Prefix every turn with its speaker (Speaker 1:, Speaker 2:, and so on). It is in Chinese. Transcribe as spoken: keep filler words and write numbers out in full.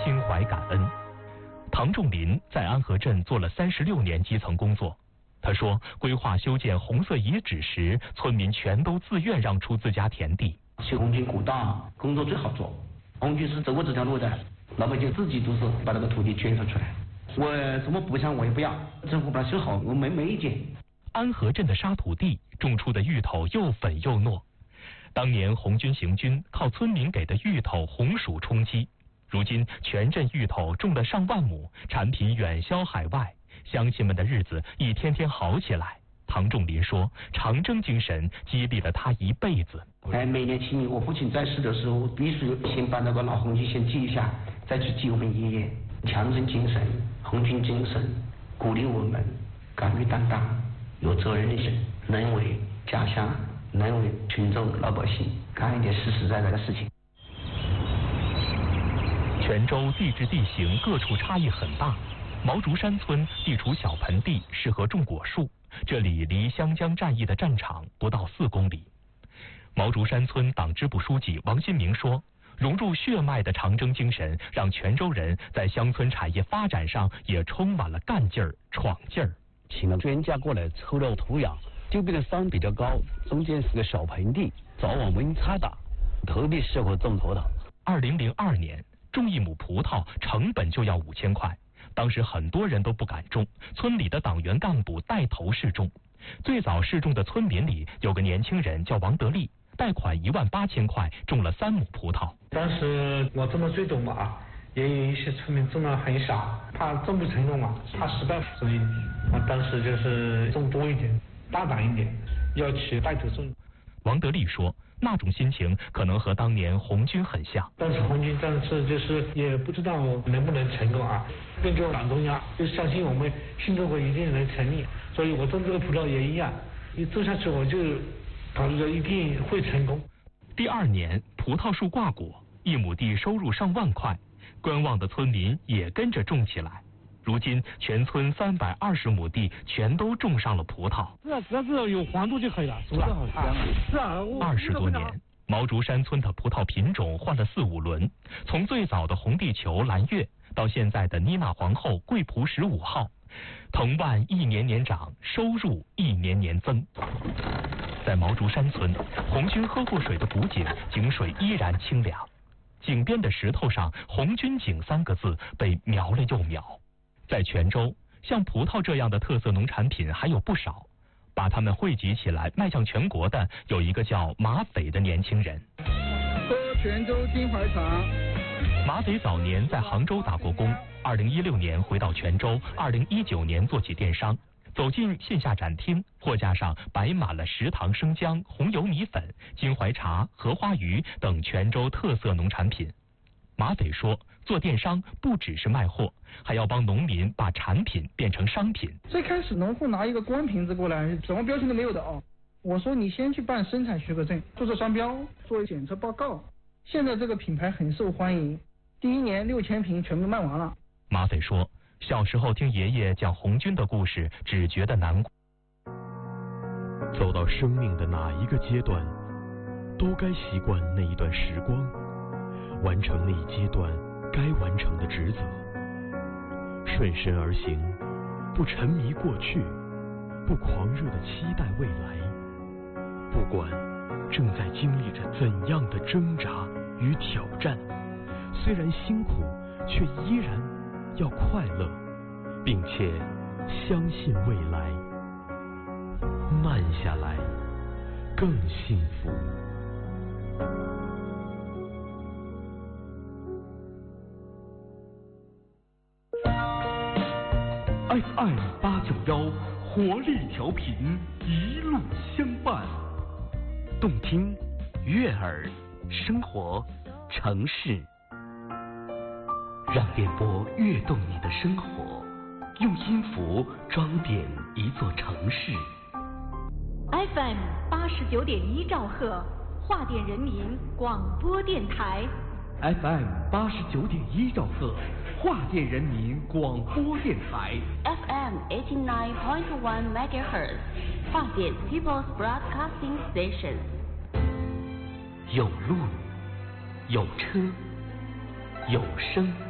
Speaker 1: 心怀感恩。唐仲林在安河镇做了三十六年基层工作。他说，规划修建红色遗址时，村民全都自愿让出自家田地。
Speaker 2: 修红军古道工作最好做，红军是走过这条路的，老百姓自己都是把这个土地捐献出来。我什么不想我也不要，政府把它修好，我没没意见。
Speaker 1: 安河镇的沙土地种出的芋头又粉又糯，当年红军行军靠村民给的芋头红薯充饥，如今全镇芋头种了上万亩，产品远销海外，乡亲们的日子一天天好起来。唐仲林说，长征精神激励了他一辈子。
Speaker 2: 哎，每年清明我父亲在世的时候，必须先把那个老红军先祭一下，再去祭我们爷爷。强征精神、红军精神，鼓励我们敢于担当、有责任的人，能为家乡、能为群众老百姓干一点实实在在的事情。
Speaker 1: 泉州地质地形各处差异很大，毛竹山村地处小盆地，适合种果树，这里离湘江战役的战场不到四公里。毛竹山村党支部书记王新明说，融入血脉的长征精神，让泉州人在乡村产业发展上也充满了干劲儿、闯劲儿。
Speaker 3: 请了专家过来抽了土壤，周边的山比较高，中间是个小盆地，早晚温差大，特别适合种葡萄。
Speaker 1: 二零零二年，种一亩葡萄成本就要五千块，当时很多人都不敢种，村里的党员干部带头试种。最早试种的村民里有个年轻人叫王德利，贷款一万八千块种了三亩葡萄。
Speaker 4: 当时我种了最多嘛，也有一些村民种了很少，怕种不成功嘛，怕失败，所以我当时就是种多一点，大胆一点，要去带头种。
Speaker 1: 王德利说，那种心情可能和当年红军很像。
Speaker 4: 当时红军战士就是也不知道能不能成功啊，跟着党中央就相信我们新中国一定能成立，所以我种这个葡萄也一样，一种下去我就考虑着一定会成功。
Speaker 1: 第二年葡萄树挂果，一亩地收入上万块，观望的村民也跟着种起来。如今全村三百二十亩地全都种上了葡萄。
Speaker 4: 是啊，只要是有黄度就可以了，是吧？好香啊！是啊，
Speaker 1: 二十多年，毛竹山村的葡萄品种换了四五轮，从最早的红地球、蓝月，到现在的妮娜皇后、桂璞十五号，藤蔓一年年长，收入一年年增。在毛竹山村，红军喝过水的古井，井水依然清凉。井边的石头上“红军井”三个字被描了又描。在泉州，像葡萄这样的特色农产品还有不少，把它们汇集起来卖向全国的有一个叫马匪的年轻人。
Speaker 5: 喝泉州金怀茶。
Speaker 1: 马匪早年在杭州打过工，二零一六年回到泉州，二零一九年做起电商。走进线下展厅，货架上摆满了食堂生姜、红油米粉、金怀茶、荷花鱼等泉州特色农产品。马匪说，做电商不只是卖货，还要帮农民把产品变成商品。
Speaker 5: 最开始农户拿一个光瓶子过来，什么标签都没有的哦。我说你先去办生产许可证，注册商标，做检测报告。现在这个品牌很受欢迎，第一年六千瓶全部卖完了。
Speaker 1: 马匪说，小时候听爷爷讲红军的故事，只觉得难过。
Speaker 6: 走到生命的哪一个阶段，都该习惯那一段时光，完成那一阶段该完成的职责，顺身而行，不沉迷过去，不狂热地期待未来。不管正在经历着怎样的挣扎与挑战，虽然辛苦，却依然要快乐，并且相信未来。慢下来，更幸福。
Speaker 7: F M 八九幺活力调频，一路相伴，
Speaker 8: 动听、悦耳、生活、城市，让电波跃动你的生活，用音符装点一座城市。
Speaker 9: F M 八十九点一兆赫，华电人民广播电台。
Speaker 7: F M 八十九点一兆赫，华电人民广播电台。
Speaker 10: F M eighty nine point one megahertz， 华电 People's Broadcasting Station。
Speaker 8: 有路，有车，有声。